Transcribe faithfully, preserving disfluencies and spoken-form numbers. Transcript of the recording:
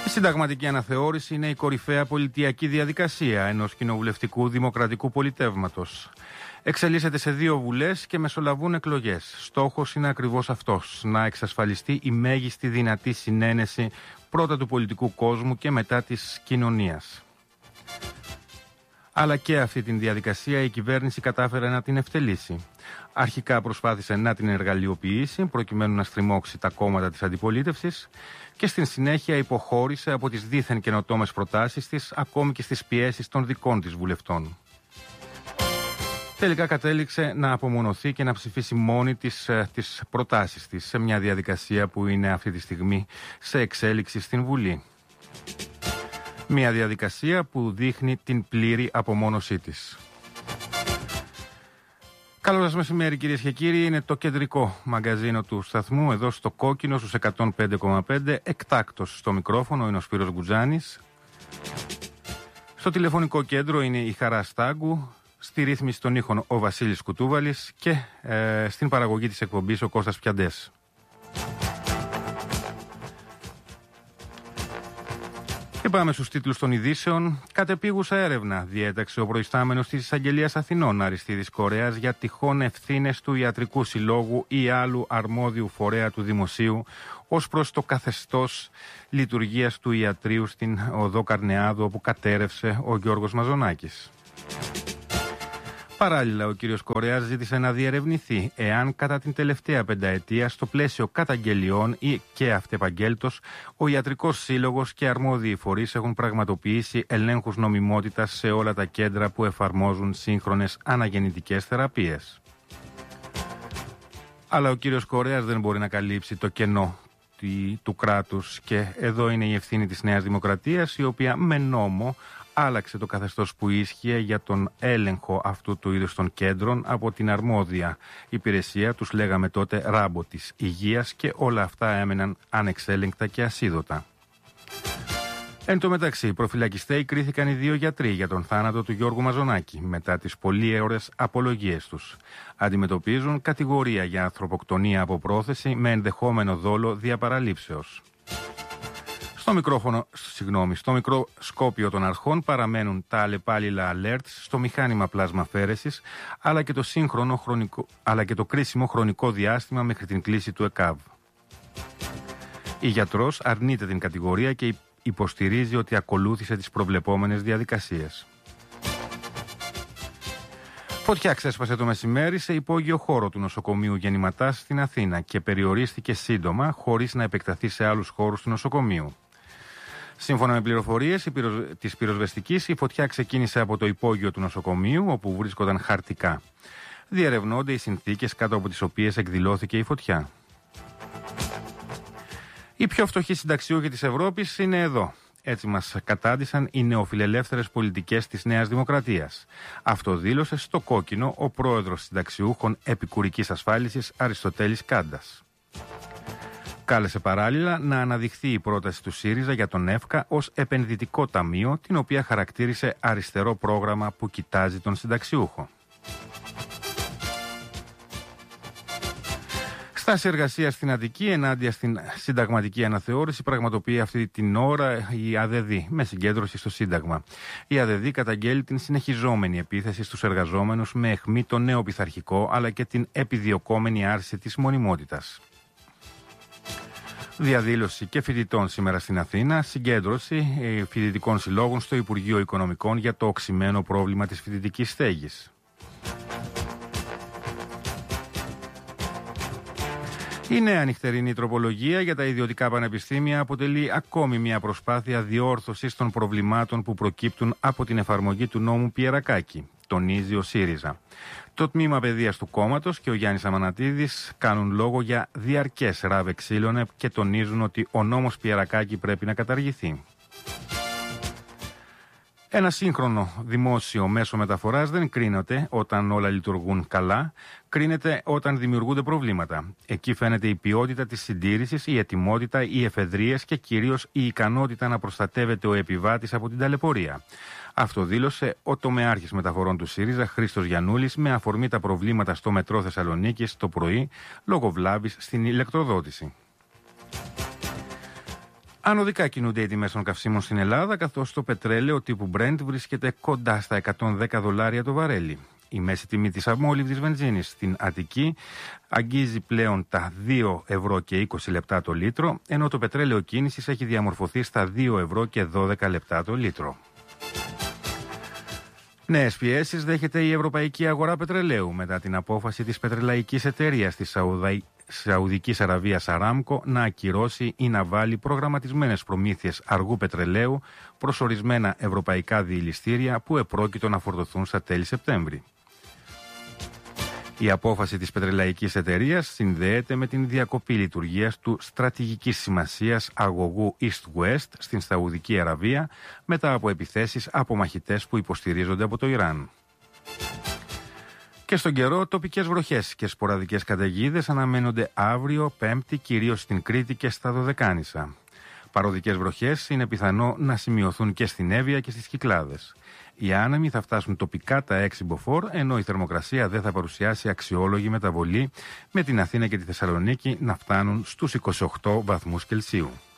συνταγματική αναθεώρηση είναι η κορυφαία πολιτιακή διαδικασία ενός κοινοβουλευτικού δημοκρατικού πολιτεύματος. Εξελίσσεται σε δύο βουλές και μεσολαβούν εκλογές. Στόχος είναι ακριβώς αυτός, να εξασφαλιστεί η μέγιστη δυνατή συνένεση πρώτα του πολιτικού κόσμου και μετά της κοινωνίας. Αλλά και αυτή την διαδικασία η κυβέρνηση κατάφερε να την ευτελίσει. Αρχικά προσπάθησε να την εργαλειοποιήσει προκειμένου να στριμώξει τα κόμματα της αντιπολίτευσης και στην συνέχεια υποχώρησε από τις δίθεν καινοτόμες προτάσεις της ακόμη και στις πιέσεις των δικών της βουλευτών. Τελικά κατέληξε να απομονωθεί και να ψηφίσει μόνη της τις προτάσεις της σε μια διαδικασία που είναι αυτή τη στιγμή σε εξέλιξη στην Βουλή. Μια διαδικασία που δείχνει την πλήρη απομόνωσή της. Καλό σας μεσημέρι κυρίες και κύριοι, είναι το κεντρικό μαγκαζίνο του σταθμού εδώ στο Κόκκινο στους εκατόν πέντε κόμμα πέντε, εκτάκτος στο μικρόφωνο είναι ο Σπύρος Γκουτζάνης. Στο τηλεφωνικό κέντρο είναι η Χαρά Στάγκου, στη ρύθμιση των ήχων ο Βασίλης Κουτούβαλης και ε, στην παραγωγή της εκπομπής ο Κώστας Πιαντές. Και πάμε στους τίτλους των ειδήσεων. Κατεπίγουσα έρευνα διέταξε ο προϊστάμενος της Εισαγγελίας Αθηνών, Αριστίδης Κορέας, για τυχόν ευθύνες του Ιατρικού Συλλόγου ή άλλου αρμόδιου φορέα του Δημοσίου ως προς το καθεστώς λειτουργίας του ιατρείου στην οδό Καρνεάδου, όπου κατέρευσε ο Γιώργος Μαζονάκης. Παράλληλα, ο κύριος Κορέας ζήτησε να διερευνηθεί εάν κατά την τελευταία πενταετία στο πλαίσιο καταγγελιών ή και αυτεπαγγέλτος ο Ιατρικός Σύλλογος και αρμόδιοι φορείς έχουν πραγματοποιήσει ελέγχους νομιμότητας σε όλα τα κέντρα που εφαρμόζουν σύγχρονες αναγεννητικές θεραπείες. Αλλά ο κύριος Κορέας δεν μπορεί να καλύψει το κενό του κράτους και εδώ είναι η ευθύνη της Νέας Δημοκρατίας, η οποία με νόμο άλλαξε το καθεστώς που ίσχυε για τον έλεγχο αυτού του είδους των κέντρων από την αρμόδια υπηρεσία, τους λέγαμε τότε ράμπο της υγείας, και όλα αυτά έμεναν ανεξέλεγκτα και ασίδωτα. Εν τω μεταξύ, προφυλακιστέοι κρίθηκαν οι δύο γιατροί για τον θάνατο του Γιώργου Μαζονάκη μετά τις πολύαιωρες απολογίες τους. Αντιμετωπίζουν κατηγορία για ανθρωποκτονία από πρόθεση με ενδεχόμενο δόλο διαπαραλήψεως. Στο μικρόφωνο, συγγνώμη, στο μικροσκόπιο των αρχών παραμένουν τα αλλεπάλληλα alerts στο μηχάνημα πλασμαφέρεσης, αλλά και το σύγχρονο χρονικό, αλλά και το κρίσιμο χρονικό διάστημα μέχρι την κλίση του ΕΚΑΒ. Η γιατρός αρνείται την κατηγορία και υποστηρίζει ότι ακολούθησε τις προβλεπόμενες διαδικασίες. Φωτιά ξέσπασε το μεσημέρι σε υπόγειο χώρο του νοσοκομείου Γεννηματάς στην Αθήνα και περιορίστηκε σύντομα χωρίς να επεκταθεί σε άλλους χώρους του νοσοκομείου. Σύμφωνα με πληροφορίες της πυροσβεστικής, η φωτιά ξεκίνησε από το υπόγειο του νοσοκομείου, όπου βρίσκονταν χαρτικά. Διερευνώνται οι συνθήκες κάτω από τις οποίες εκδηλώθηκε η φωτιά. Οι πιο φτωχοί συνταξιούχοι της Ευρώπης είναι εδώ. Έτσι μας κατάντησαν οι νεοφιλελεύθερες πολιτικές της Νέας Δημοκρατίας. Αυτό δήλωσε στο Κόκκινο ο πρόεδρος συνταξιούχων επικουρικής ασφάλισης Αριστοτέλης Κάντας. Κάλεσε παράλληλα να αναδειχθεί η πρόταση του ΣΥΡΙΖΑ για τον ΕΦΚΑ ως επενδυτικό ταμείο, την οποία χαρακτήρισε αριστερό πρόγραμμα που κοιτάζει τον συνταξιούχο. Στάση εργασίας στην Αττική ενάντια στην συνταγματική αναθεώρηση πραγματοποιεί αυτή την ώρα η ΑΔΔ με συγκέντρωση στο Σύνταγμα. Η ΑΔΔ καταγγέλει την συνεχιζόμενη επίθεση στους εργαζόμενους με αιχμή το νέο πειθαρχικό αλλά και την επιδιωκόμενη άρση της μονιμότητας. Διαδήλωση και φοιτητών σήμερα στην Αθήνα, συγκέντρωση φοιτητικών συλλόγων στο Υπουργείο Οικονομικών για το οξυμένο πρόβλημα της φοιτητικής στέγης. Η νέα νυχτερινή τροπολογία για τα ιδιωτικά πανεπιστήμια αποτελεί ακόμη μια προσπάθεια διόρθωσης των προβλημάτων που προκύπτουν από την εφαρμογή του νόμου Πιερακάκη, τονίζει ο ΣΥΡΙΖΑ. Το τμήμα παιδείας του κόμματος και ο Γιάννης Αμανατίδης κάνουν λόγο για διαρκές ράβε ξύλων και τονίζουν ότι ο νόμος Πιερακάκη πρέπει να καταργηθεί. Ένα σύγχρονο δημόσιο μέσο μεταφοράς δεν κρίνεται όταν όλα λειτουργούν καλά, κρίνεται όταν δημιουργούνται προβλήματα. Εκεί φαίνεται η ποιότητα της συντήρησης, η ετοιμότητα, οι εφεδρείες και κυρίως η ικανότητα να προστατεύεται ο επιβάτης από την ταλαιπωρία. Αυτό δήλωσε ο τομεάρχης μεταφορών του ΣΥΡΙΖΑ, Χρήστος Γιαννούλης, με αφορμή τα προβλήματα στο μετρό Θεσσαλονίκης το πρωί λόγω βλάβης στην ηλεκτροδότηση. Ανωδικά κινούνται οι τιμές των καυσίμων στην Ελλάδα, καθώς το πετρέλαιο τύπου Brent βρίσκεται κοντά στα εκατόν δέκα δολάρια το βαρέλι. Η μέση τιμή της αμόλυβδης βενζίνης στην Αττική αγγίζει πλέον τα δύο ευρώ και είκοσι λεπτά το λίτρο, ενώ το πετρέλαιο κίνησης έχει διαμορφωθεί στα δύο ευρώ και δώδεκα λεπτά το λίτρο. Νέες πιέσεις δέχεται η ευρωπαϊκή αγορά πετρελαίου μετά την απόφαση της πετρελαϊκής εταιρείας της Σαουδα... Σαουδικής Αραβίας Αράμκο να ακυρώσει ή να βάλει προγραμματισμένες προμήθειες αργού πετρελαίου προς ορισμένα ευρωπαϊκά διελιστήρια που επρόκειτο να φορτωθούν στα τέλη Σεπτέμβρη. Η απόφαση της πετρελαϊκής εταιρείας συνδέεται με την διακοπή λειτουργίας του στρατηγικής σημασίας αγωγού East-West στην Σαουδική Αραβία μετά από επιθέσεις από μαχητές που υποστηρίζονται από το Ιράν. Και στον καιρό, τοπικές βροχές και σποραδικές καταιγίδες αναμένονται αύριο Πέμπτη, κυρίως στην Κρήτη και στα Δωδεκάνησα. Παροδικές βροχές είναι πιθανό να σημειωθούν και στην Εύβοια και στις Κυκλάδες. Οι άνεμοι θα φτάσουν τοπικά τα έξι μποφόρ, ενώ η θερμοκρασία δεν θα παρουσιάσει αξιόλογη μεταβολή, με την Αθήνα και τη Θεσσαλονίκη να φτάνουν στους είκοσι οκτώ βαθμούς Κελσίου.